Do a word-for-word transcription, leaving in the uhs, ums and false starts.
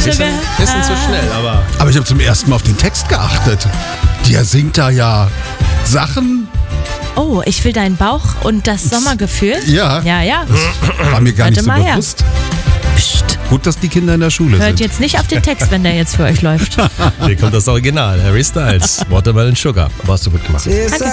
Sugar. Bisschen zu schnell, aber... Aber ich habe zum ersten Mal auf den Text geachtet. Der singt da ja Sachen. Oh, ich will deinen Bauch und das Sommergefühl. Ja. Ja, ja. War mir gar Warte nicht so mal her. bewusst. Psst. Gut, dass die Kinder in der Schule Hört sind. jetzt nicht auf den Text, wenn der jetzt für euch läuft. Hier kommt das Original. Harry Styles, Watermelon Sugar. Aber hast du gut gemacht. Danke.